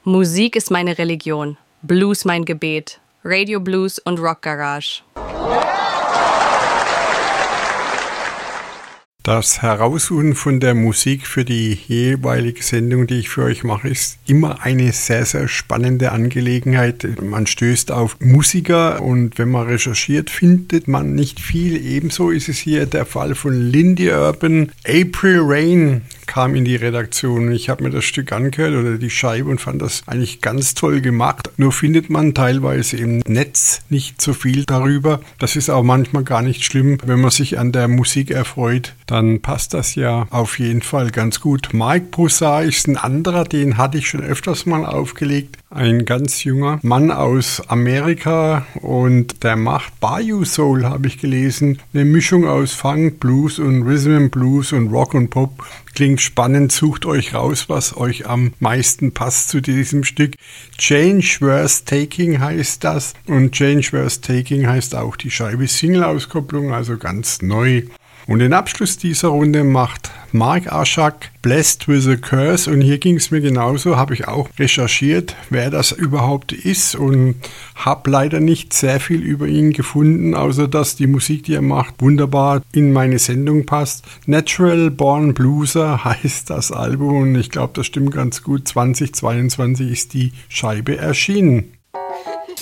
Musik ist meine Religion, Blues mein Gebet, Radio Blues und Rock Garage. Das Heraussuchen von der Musik für die jeweilige Sendung, die ich für euch mache, ist immer eine sehr, sehr spannende Angelegenheit. Man stößt auf Musiker und wenn man recherchiert, findet man nicht viel. Ebenso ist es hier der Fall von Lindy Urban. April Rain kam in die Redaktion. Ich habe mir das Stück angehört oder die Scheibe und fand das eigentlich ganz toll gemacht. Nur findet man teilweise im Netz nicht so viel darüber. Das ist auch manchmal gar nicht schlimm, wenn man sich an der Musik erfreut. Dann passt das ja auf jeden Fall ganz gut. Mike Broussard ist ein anderer, den hatte ich schon öfters mal aufgelegt. Ein ganz junger Mann aus Amerika und der macht Bayou Soul, habe ich gelesen. Eine Mischung aus Funk, Blues und Rhythm and Blues und Rock und Pop. Klingt spannend, sucht euch raus, was euch am meisten passt zu diesem Stück. Change Worth Taking heißt das und Change Worth Taking heißt auch die Scheibe Single-Auskopplung, also ganz neu. Und den Abschluss dieser Runde macht Mark Ashak, Blessed with a Curse. Und hier ging es mir genauso, habe ich auch recherchiert, wer das überhaupt ist und habe leider nicht sehr viel über ihn gefunden, außer dass die Musik, die er macht, wunderbar in meine Sendung passt. Natural Born Blueser heißt das Album und ich glaube, das stimmt ganz gut. 2022 ist die Scheibe erschienen.